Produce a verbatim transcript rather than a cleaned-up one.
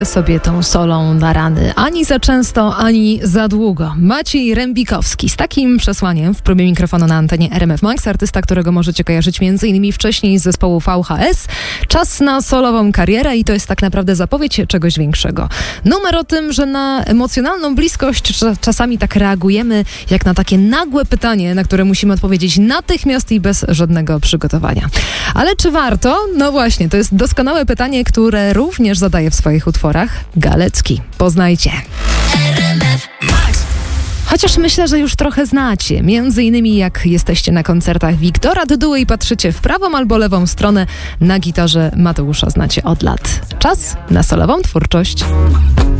sobie tą solą na rany. Ani za często, ani za długo. Maciej Rembikowski z takim przesłaniem w próbie mikrofonu na antenie R M F Max, artysta, którego możecie kojarzyć między innymi wcześniej z zespołu V H S. Czas na solową karierę i to jest tak naprawdę zapowiedź czegoś większego. Numer o tym, że na emocjonalną bliskość czasami tak reagujemy jak na takie nagłe pytanie, na które musimy odpowiedzieć natychmiast i bez żadnego przygotowania. Ale czy warto? No właśnie, to jest doskonałe pytanie, które również zadaje w swoich utworach Galecki. Poznajcie. Chociaż myślę, że już trochę znacie. Między innymi jak jesteście na koncertach Wiktora Dyduły i patrzycie w prawą albo lewą stronę, na gitarze Mateusza znacie od lat. Czas na solową twórczość.